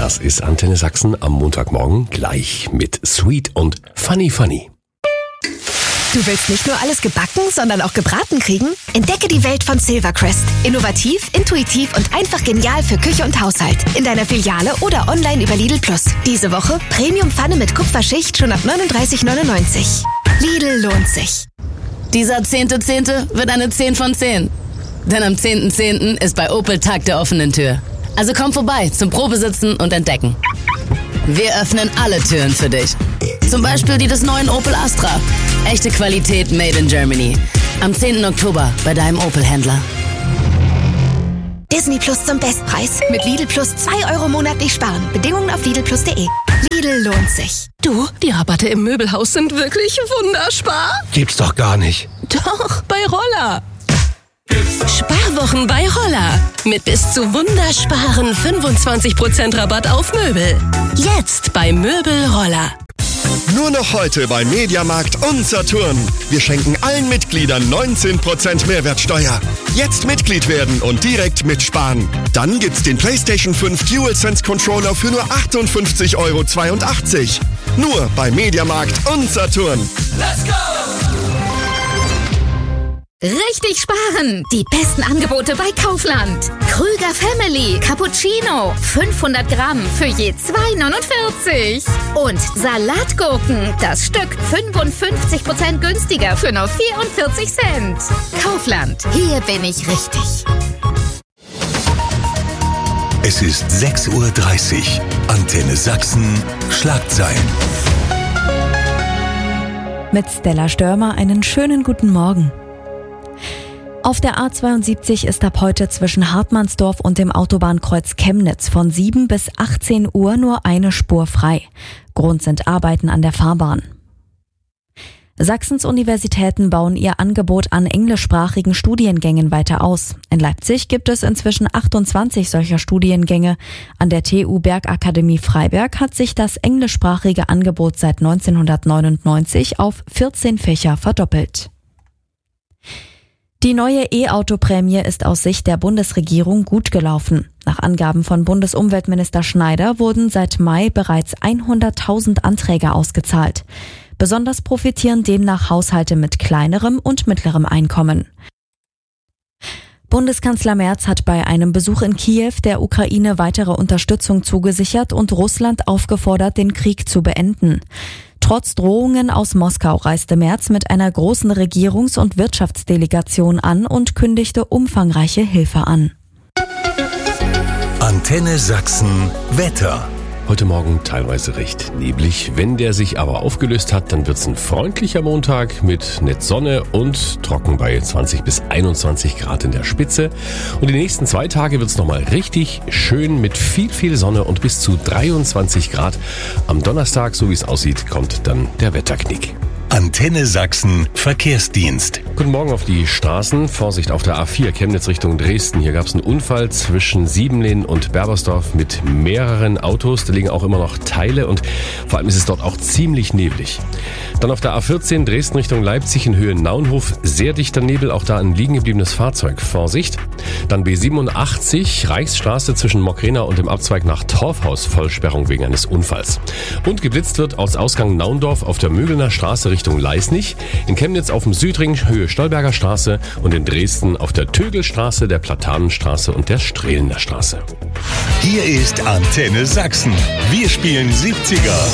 Das ist Antenne Sachsen am Montagmorgen gleich mit Sweet und Funny Funny. Du willst nicht nur alles gebacken, sondern auch gebraten kriegen? Entdecke die Welt von Silvercrest. Innovativ, intuitiv und einfach genial für Küche und Haushalt. In deiner Filiale oder online über Lidl Plus. Diese Woche Premium-Pfanne mit Kupferschicht schon ab 39,99. Lidl lohnt sich. Dieser 10.10. wird eine 10 von 10. Denn am 10.10. ist bei Opel Tag der offenen Tür. Also komm vorbei zum Probesitzen und Entdecken. Wir öffnen alle Türen für dich. Zum Beispiel die des neuen Opel Astra. Echte Qualität made in Germany. Am 10. Oktober bei deinem Opel-Händler. Disney Plus zum Bestpreis. Mit Lidl Plus 2 € monatlich sparen. Bedingungen auf lidlplus.de. Lidl lohnt sich. Du, die Rabatte im Möbelhaus sind wirklich wunderspar. Gibt's doch gar nicht. Doch, bei Roller. Sparwochen bei Roller. Mit bis zu wundersparen 25% Rabatt auf Möbel. Jetzt bei Möbel Roller. Nur noch heute bei Mediamarkt und Saturn. Wir schenken allen Mitgliedern 19% Mehrwertsteuer. Jetzt Mitglied werden und direkt mitsparen. Dann gibt's den PlayStation 5 DualSense Controller für nur 58,82 €. Nur bei Mediamarkt und Saturn. Let's go! Richtig sparen! Die besten Angebote bei Kaufland. Krüger Family Cappuccino 500 Gramm für je 2,49. Und Salatgurken, das Stück 55% günstiger für nur 44 Cent. Kaufland, hier bin ich richtig. Es ist 6:30 Uhr. Antenne Sachsen, Schlagzeilen. Mit Stella Störmer einen schönen guten Morgen. Auf der A72 ist ab heute zwischen Hartmannsdorf und dem Autobahnkreuz Chemnitz von 7 bis 18 Uhr nur eine Spur frei. Grund sind Arbeiten an der Fahrbahn. Sachsens Universitäten bauen ihr Angebot an englischsprachigen Studiengängen weiter aus. In Leipzig gibt es inzwischen 28 solcher Studiengänge. An der TU Bergakademie Freiberg hat sich das englischsprachige Angebot seit 1999 auf 14 Fächer verdoppelt. Die neue E-Auto-Prämie ist aus Sicht der Bundesregierung gut gelaufen. Nach Angaben von Bundesumweltminister Schneider wurden seit Mai bereits 100.000 Anträge ausgezahlt. Besonders profitieren demnach Haushalte mit kleinerem und mittlerem Einkommen. Bundeskanzler Merz hat bei einem Besuch in Kiew der Ukraine weitere Unterstützung zugesichert und Russland aufgefordert, den Krieg zu beenden. Trotz Drohungen aus Moskau reiste Merz mit einer großen Regierungs- und Wirtschaftsdelegation an und kündigte umfangreiche Hilfe an. Antenne Sachsen Wetter. Heute Morgen teilweise recht neblig. Wenn der sich aber aufgelöst hat, dann wird's ein freundlicher Montag mit nett Sonne und trocken bei 20 bis 21 Grad in der Spitze. Und die nächsten 2 Tage wird's nochmal richtig schön mit viel Sonne und bis zu 23 Grad. Am Donnerstag, so wie es aussieht, kommt dann der Wetterknick. Antenne Sachsen Verkehrsdienst. Guten Morgen auf die Straßen. Vorsicht auf der A4 Chemnitz Richtung Dresden. Hier gab es einen Unfall zwischen Siebenlehn und Berbersdorf mit mehreren Autos. Da liegen auch immer noch Teile und vor allem ist es dort auch ziemlich neblig. Dann auf der A14 Dresden Richtung Leipzig in Höhe Naunhof. Sehr dichter Nebel, auch da ein liegen gebliebenes Fahrzeug. Vorsicht. Dann B87 Reichsstraße zwischen Mockrena und dem Abzweig nach Torfhaus. Vollsperrung wegen eines Unfalls. Und geblitzt wird aus Ausgang Naundorf auf der Mögelner Straße Richtung Leisnig, in Chemnitz auf dem Südring Höhe Stolberger Straße und in Dresden auf der Tögelstraße, der Platanenstraße und der Strehlener Straße. Hier ist Antenne Sachsen. Wir spielen 70er.